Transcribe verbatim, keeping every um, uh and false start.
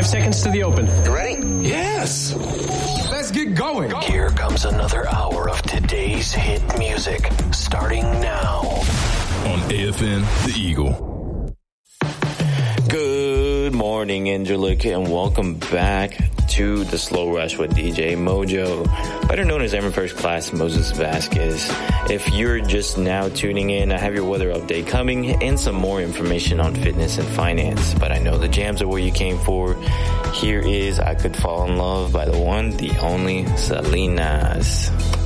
seconds to the open. You ready? Yes. Let's get going. Here comes another hour of today's hit music, starting now. On A F N, The Eagle. Good morning, Angelique, and welcome back to The Slow Rush with D J Mojo, better known as Airman First Class Moses Vasquez. If you're just now tuning in, I have your weather update coming and some more information on fitness and finance. But I know the jams are what you came for. Here is I Could Fall in Love by the one, the only Salinas.